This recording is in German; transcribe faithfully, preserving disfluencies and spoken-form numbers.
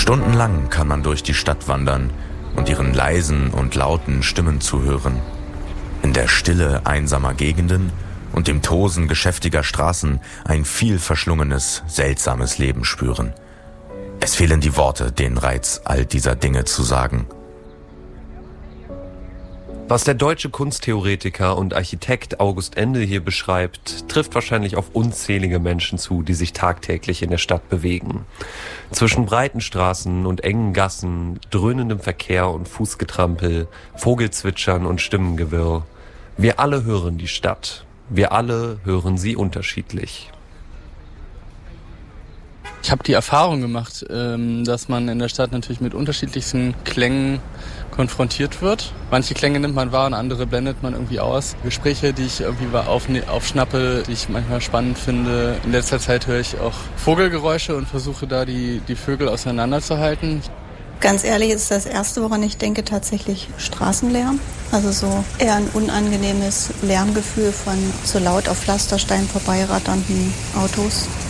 Stundenlang kann man durch die Stadt wandern und ihren leisen und lauten Stimmen zuhören. In der Stille einsamer Gegenden und dem Tosen geschäftiger Straßen ein viel verschlungenes, seltsames Leben spüren. Es fehlen die Worte, den Reiz all dieser Dinge zu sagen. Was der deutsche Kunsttheoretiker und Architekt August Endel hier beschreibt, trifft wahrscheinlich auf unzählige Menschen zu, die sich tagtäglich in der Stadt bewegen. Zwischen breiten Straßen und engen Gassen, dröhnendem Verkehr und Fußgetrampel, Vogelzwitschern und Stimmengewirr. Wir alle hören die Stadt. Wir alle hören sie unterschiedlich. Ich habe die Erfahrung gemacht, dass man in der Stadt natürlich mit unterschiedlichsten Klängen konfrontiert wird. Manche Klänge nimmt man wahr und andere blendet man irgendwie aus. Gespräche, die ich irgendwie aufschnappe, die ich manchmal spannend finde. In letzter Zeit höre ich auch Vogelgeräusche und versuche da die, die Vögel auseinanderzuhalten. Ganz ehrlich ist das Erste, woran ich denke, tatsächlich Straßenlärm. Also so eher ein unangenehmes Lärmgefühl von so laut auf Pflastersteinen vorbeiratternden Autos.